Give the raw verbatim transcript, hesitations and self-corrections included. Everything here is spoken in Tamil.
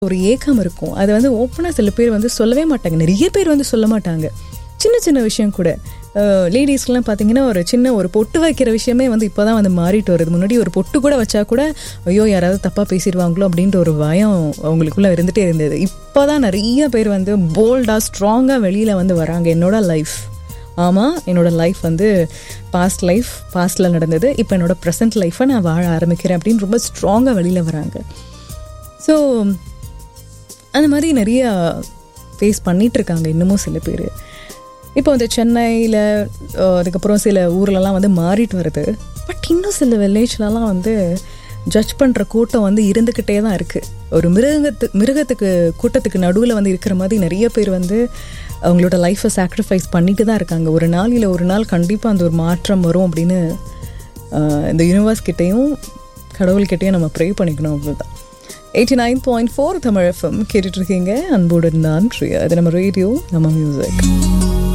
ஒரு ஏக்கம் இருக்கும். அதை வந்து ஓப்பனாக சில பேர் வந்து சொல்லவே மாட்டாங்க, நிறைய பேர் வந்து சொல்ல மாட்டாங்க. சின்ன சின்ன விஷயம் கூட லேடிஸ்க்கெலாம் பார்த்தீங்கன்னா ஒரு சின்ன ஒரு பொட்டு வைக்கிற விஷயமே வந்து இப்போ தான் வந்து மாறிட்டு வருது. முன்னாடி ஒரு பொட்டு கூட வச்சா கூட ஐயோ யாராவது தப்பாக பேசிடுவாங்களோ அப்படின்ற ஒரு பயம் அவங்களுக்குள்ளே இருந்துகிட்டே இருந்தது. இப்போ தான் நிறைய பேர் வந்து போல்டாக ஸ்ட்ராங்காக வெளியில் வந்து வராங்க. என்னோட லைஃப், ஆமாம் என்னோடய லைஃப் வந்து பாஸ்ட் லைஃப், பாஸ்டில் நடந்தது, இப்போ என்னோடய ப்ரெசன்ட் லைஃப்பை நான் வாழ ஆரம்பிக்கிறேன் அப்படின்னு ரொம்ப ஸ்ட்ராங்காக வெளியில் வராங்க. ஸோ அந்த மாதிரி நிறைய ஃபேஸ் பண்ணிகிட்ருக்காங்க இன்னமும் சில பேர். இப்போ வந்து சென்னையில் அதுக்கப்புறம் சில ஊர்லலாம் வந்து மாறிட்டு வருது. பட் இன்னும் சில வில்லேஜ்லலாம் வந்து ஜட்ஜ் பண்ணுற கூட்டம் வந்து இருந்துக்கிட்டே தான் இருக்குது. ஒரு மிருகத்து மிருகத்துக்கு கூட்டத்துக்கு நடுவில் வந்து இருக்கிற மாதிரி நிறைய பேர் வந்து அவங்களோட லைஃப்பை சாக்ரிஃபைஸ் பண்ணிட்டு தான் இருக்காங்க. ஒரு நாள் இல்லை ஒரு நாள் கண்டிப்பாக அந்த ஒரு மாற்றம் வரும் அப்படின்னு இந்த யூனிவர்ஸ் கிட்டேயும் கடவுள்கிட்டையும் நம்ம ப்ரே பண்ணிக்கணும். அவ்வளோதான். Eighty nine point four Tamil FM கேட்டுட்ருக்கீங்க. அன்புடன் நான் பிரியா. அது நம்ம ரேடியோ, நம்ம மியூசிக்.